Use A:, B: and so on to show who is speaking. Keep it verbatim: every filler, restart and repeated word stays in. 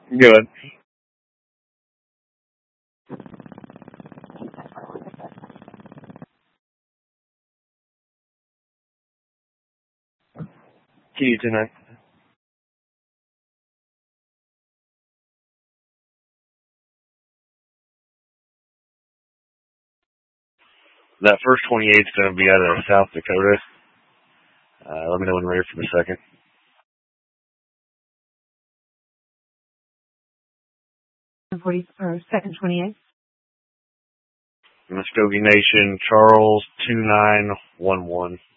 A: Good. Key tonight. That first twenty-eight is going to be out of South Dakota. Uh, let me know when you're ready for the second.
B: forty, or second twenty-eight.
A: Muskogee Nation, Charles two nine one one.